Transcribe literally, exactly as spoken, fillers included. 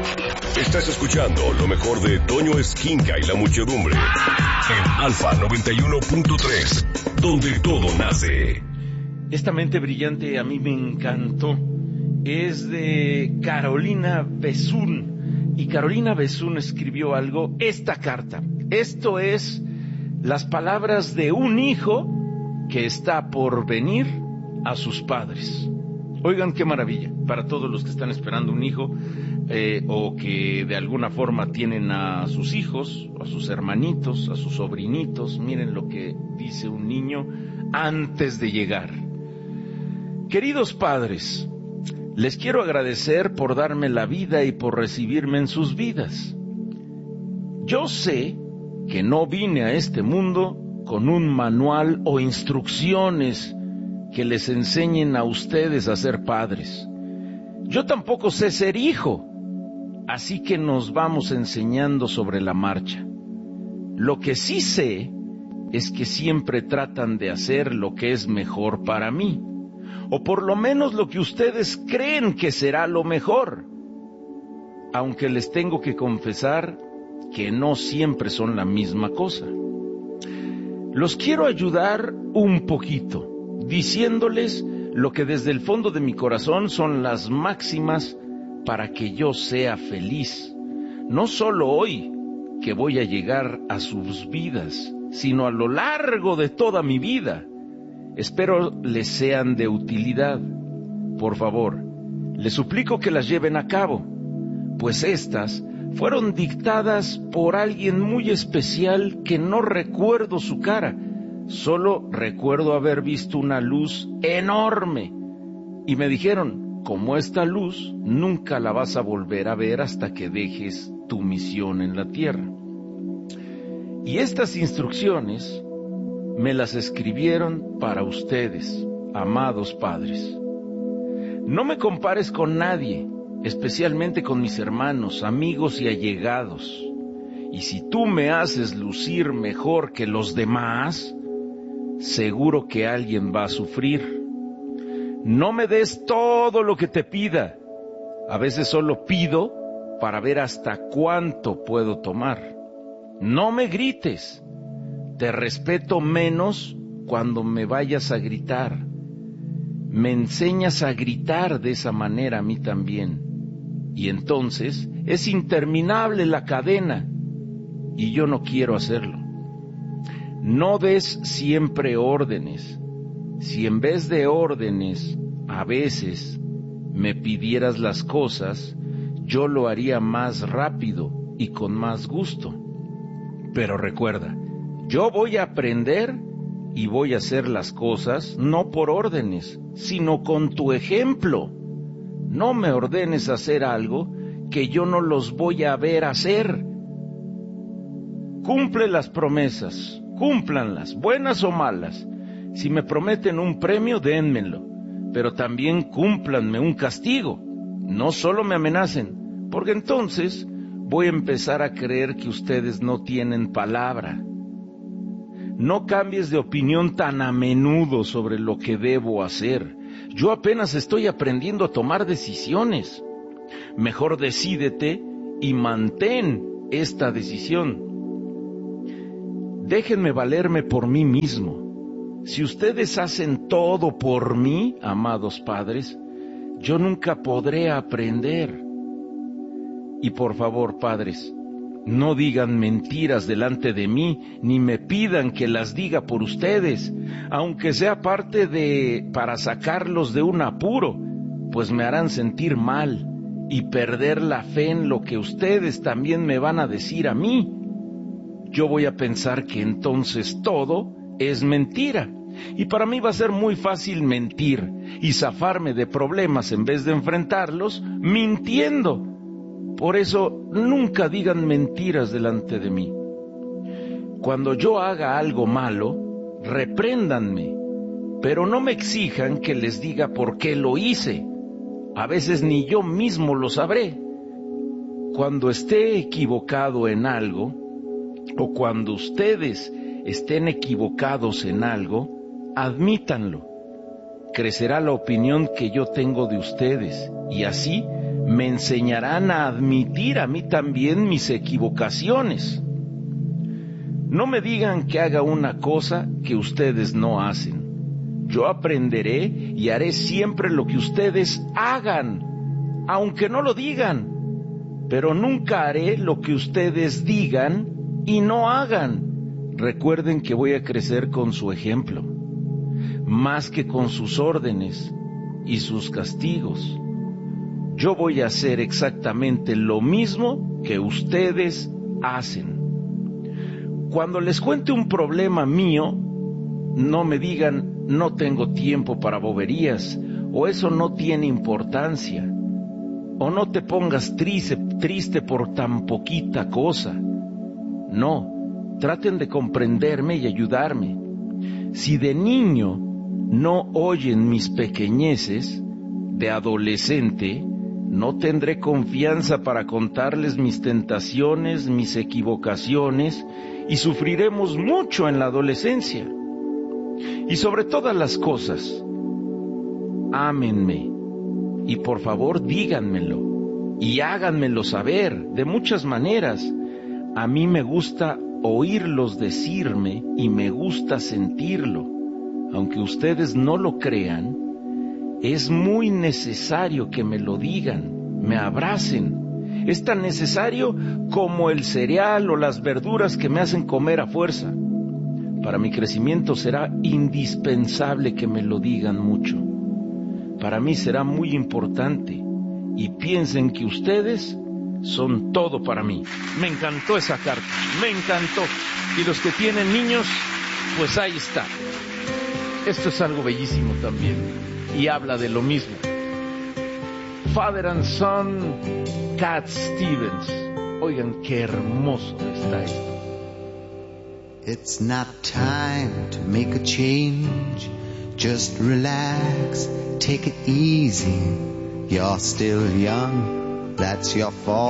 Estás escuchando lo mejor de Toño Esquinca y la muchedumbre en Alfa noventa y uno punto tres, donde todo nace. Esta mente brillante a mí me encantó. Es de Carolina Besún. Y Carolina Besún escribió algo, esta carta. Esto es las palabras de un hijo que está por venir a sus padres. Oigan qué maravilla, para todos los que están esperando un hijo, eh, o que de alguna forma tienen a sus hijos, a sus hermanitos, a sus sobrinitos. Miren lo que dice un niño antes de llegar. Queridos padres, les quiero agradecer por darme la vida y por recibirme en sus vidas. Yo sé que no vine a este mundo con un manual o instrucciones que les enseñen a ustedes a ser padres. Yo tampoco sé ser hijo, así que nos vamos enseñando sobre la marcha. Lo que sí sé es que siempre tratan de hacer lo que es mejor para mí, o por lo menos lo que ustedes creen que será lo mejor, aunque les tengo que confesar que no siempre son la misma cosa. Los quiero ayudar un poquito, diciéndoles lo que desde el fondo de mi corazón son las máximas para que yo sea feliz, no solo hoy que voy a llegar a sus vidas, sino a lo largo de toda mi vida. Espero les sean de utilidad. Por favor, les suplico que las lleven a cabo, pues estas fueron dictadas por alguien muy especial que no recuerdo su cara. Solo recuerdo haber visto una luz enorme y me dijeron, como esta luz nunca la vas a volver a ver hasta que dejes tu misión en la tierra. Y estas instrucciones me las escribieron para ustedes, amados padres. No me compares con nadie, especialmente con mis hermanos, amigos y allegados. Y si tú me haces lucir mejor que los demás, seguro que alguien va a sufrir. No me des todo lo que te pida. A veces solo pido para ver hasta cuánto puedo tomar. No me grites. Te respeto menos cuando me vayas a gritar. Me enseñas a gritar de esa manera a mí también. Y entonces es interminable la cadena. Y yo no quiero hacerlo. No des siempre órdenes. Si en vez de órdenes, a veces, me pidieras las cosas, yo lo haría más rápido y con más gusto. Pero recuerda, yo voy a aprender y voy a hacer las cosas no por órdenes, sino con tu ejemplo. No me ordenes hacer algo que yo no los voy a ver hacer. Cumple las promesas, cúmplanlas, buenas o malas. Si me prometen un premio, dénmelo, pero también cúmplanme un castigo. No solo me amenacen, porque entonces voy a empezar a creer que ustedes no tienen palabra. No cambies de opinión tan a menudo sobre lo que debo hacer. Yo apenas estoy aprendiendo a tomar decisiones. Mejor decídete y mantén esta decisión. Déjenme valerme por mí mismo. Si ustedes hacen todo por mí, amados padres, yo nunca podré aprender. Y por favor, padres, no digan mentiras delante de mí, ni me pidan que las diga por ustedes, aunque sea parte de para sacarlos de un apuro, pues me harán sentir mal y perder la fe en lo que ustedes también me van a decir a mí. Yo voy a pensar que entonces todo es mentira, y para mí va a ser muy fácil mentir y zafarme de problemas en vez de enfrentarlos mintiendo. Por eso, nunca digan mentiras delante de mí. Cuando yo haga algo malo, repréndanme, pero no me exijan que les diga por qué lo hice. A veces ni yo mismo lo sabré. Cuando esté equivocado en algo, o cuando ustedes estén equivocados en algo, admítanlo. Crecerá la opinión que yo tengo de ustedes, y así me enseñarán a admitir a mí también mis equivocaciones. No me digan que haga una cosa que ustedes no hacen. Yo aprenderé y haré siempre lo que ustedes hagan, aunque no lo digan, pero nunca haré lo que ustedes digan y no hagan. Recuerden que voy a crecer con su ejemplo, más que con sus órdenes y sus castigos. Yo voy a hacer exactamente lo mismo que ustedes hacen. Cuando les cuente un problema mío, no me digan, no tengo tiempo para boberías, o eso no tiene importancia, o no te pongas triste, triste por tan poquita cosa. No, traten de comprenderme y ayudarme. Si de niño no oyen mis pequeñeces, de adolescente, no tendré confianza para contarles mis tentaciones, mis equivocaciones, y sufriremos mucho en la adolescencia. Y sobre todas las cosas, ámenme, y por favor díganmelo, y háganmelo saber de muchas maneras. A mí me gusta oírlos decirme, y me gusta sentirlo. Aunque ustedes no lo crean, es muy necesario que me lo digan, me abracen. Es tan necesario como el cereal o las verduras que me hacen comer a fuerza. Para mi crecimiento será indispensable que me lo digan mucho. Para mí será muy importante, y piensen que ustedes son todo para mí. Me encantó esa carta, me encantó. Y los que tienen niños, pues ahí está. Esto es algo bellísimo también, y habla de lo mismo. Father and Son, Cat Stevens. Oigan qué hermoso está esto. It's not time to make a change. Just relax, take it easy. You're still young, that's your fault.